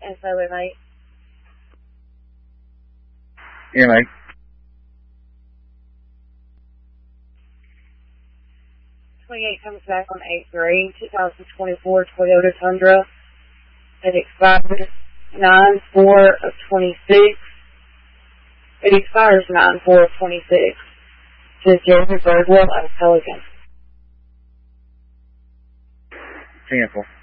And so we mate. Yeah, mate. 28 comes back on 8-3, 2024 Toyota Tundra. It expired 9/4 of 26. It expires 9/4 of 26. To Jeremy Birdwell out of Pelican. Cancel.